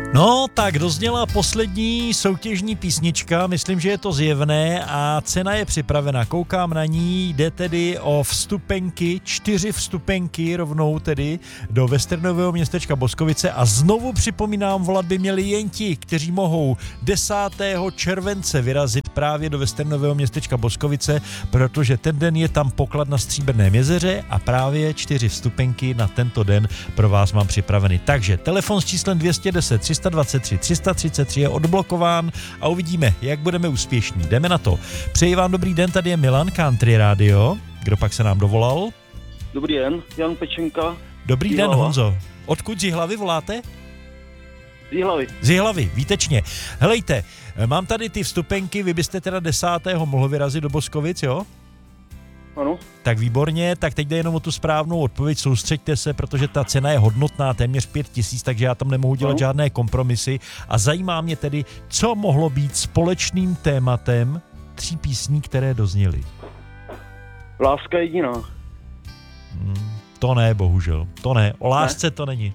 No, tak dozněla poslední soutěžní písnička, myslím, že je to zjevné a cena je připravena. Koukám na ní, jde tedy o vstupenky, 4 vstupenky rovnou tedy do westernového městečka Boskovice a znovu připomínám, volat by měli jen ti, kteří mohou 10. července vyrazit právě do westernového městečka Boskovice, protože ten den je tam poklad na Stříbrném jezeře a právě 4 vstupenky na tento den pro vás mám připraveny. Takže telefon s číslem 210 323 333 je odblokován a uvidíme, jak budeme úspěšní. Jdeme na to. Přeji vám dobrý den, tady je Milan, Country Radio. Kdo pak se nám dovolal? Dobrý den, Jan Pečenka. Dobrý den, Honzo. Odkud z Jihlavy voláte? Z Jihlavy. Z Jihlavy, výtečně. Helejte, mám tady ty vstupenky, vy byste teda 10. mohl vyrazit do Boskovic, jo? Ano. Tak výborně, tak teď jde jenom o tu správnou odpověď, soustřeďte se, protože ta cena je hodnotná, téměř 5 000, takže já tam nemohu dělat žádné kompromisy a zajímá mě tedy, co mohlo být společným tématem 3 písní, které dozněly. Láska jediná. To ne, bohužel. To ne. O lásce to není.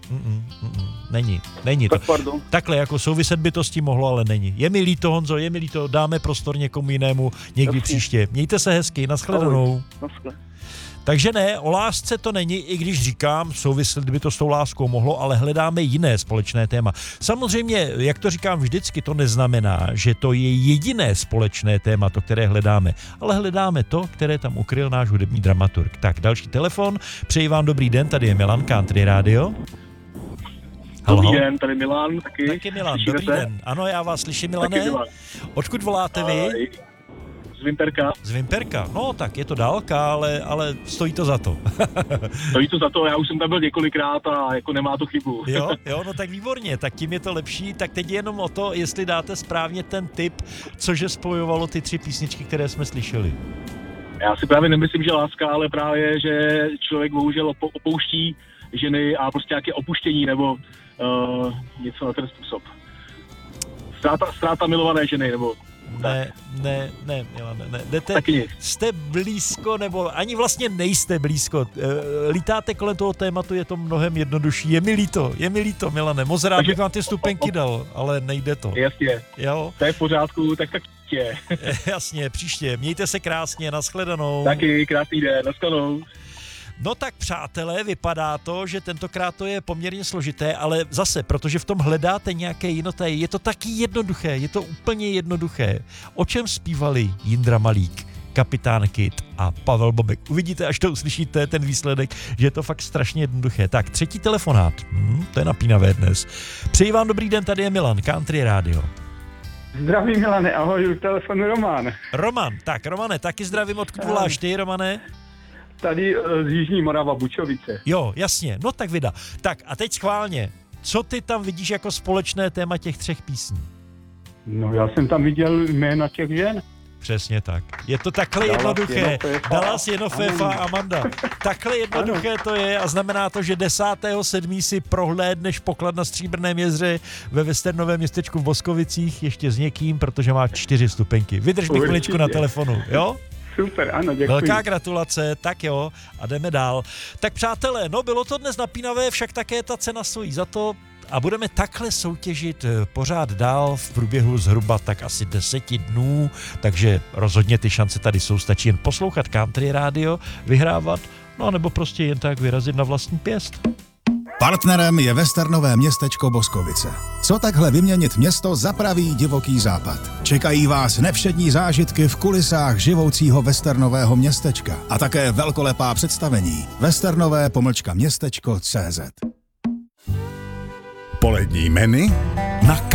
Není to. Tak pardon. Takhle, jako souviset by to s tím mohlo, ale není. Je mi líto, Honzo, je mi líto, dáme prostor někomu jinému někdy příště. Mějte se hezky, nashledanou. Takže ne, o lásce to není, i když říkám, souviset by to s tou láskou mohlo, ale hledáme jiné společné téma. Samozřejmě, jak to říkám vždycky, to neznamená, že to je jediné společné téma, to, které hledáme, ale hledáme to, které tam ukryl náš hudební dramaturg. Tak, další telefon, přeji vám dobrý den, tady je Milan, Country Radio. Dobrý den, tady Milan, taky Milan, dobrý den. Ano, já vás slyším, Milane. Odkud voláte vy? Z Vimperka. Z Vimperka, no tak je to dálka, ale stojí to za to. Stojí to za to, já už jsem tam byl několikrát a jako nemá to chybu. Jo, no tak výborně, tak tím je to lepší, tak teď je jenom o to, jestli dáte správně ten tip, cože spojovalo ty 3 písničky, které jsme slyšeli. Já si právě nemyslím, že láska, ale právě, že člověk bohužel opouští ženy a prostě nějaké opuštění nebo něco na ten způsob. Ztráta milované ženy, nebo... Ne, Milane, ne. Jste blízko, nebo ani vlastně nejste blízko. Lítáte kolem toho tématu, je to mnohem jednodušší. Je mi líto, Milane. Moc rád bych vám ty stupenky dal, ale nejde to. Jasně. Jo? To je v pořádku, tak je. Jasně, příště. Mějte se krásně, nashledanou. Taky, krásný den, nashledanou. No tak přátelé, vypadá to, že tentokrát to je poměrně složité, ale zase, protože v tom hledáte nějaké jinoté, je to taky jednoduché, je to úplně jednoduché. O čem zpívali Jindra Malík, Kapitán Kit a Pavel Bobek? Uvidíte, až to uslyšíte, ten výsledek, že je to fakt strašně jednoduché. Tak, 3. telefonát, to je napínavé dnes. Přeji vám dobrý den, tady je Milan, Country Radio. Zdravím, Milane, ahoj, telefonu Roman. Roman, tak Romane, taky zdravím, odkud voláš ty, Romane? Tady z Jižní Morava, Bučovice. Jo, jasně, no tak vida. Tak a teď schválně, co ty tam vidíš jako společné téma těch 3 písní? No já jsem tam viděl jména těch žen. Přesně tak. Je to takhle jednoduché. Dallas, Jenofefa a Amanda. Takhle jednoduché to je a znamená to, že 10.7. si prohlédneš poklad na Stříbrném jezeře ve westernovém městečku v Boskovicích ještě s někým, protože má 4 vstupenky. Vydrž mi chviličku na telefonu, jo? Super, ano, děkuji. Velká gratulace, tak jo, a jdeme dál. Tak přátelé, no bylo to dnes napínavé, však také ta cena stojí za to a budeme takhle soutěžit pořád dál v průběhu zhruba tak asi 10 dnů, takže rozhodně ty šance tady jsou, stačí jen poslouchat Country Radio, vyhrávat, no nebo prostě jen tak vyrazit na vlastní pěst. Partnerem je westernové městečko Boskovice. Co takhle vyměnit město za pravý divoký západ? Čekají vás nevšední zážitky v kulisách živoucího westernového městečka a také velkolepá představení westernové-městečko.cz. Polední menu na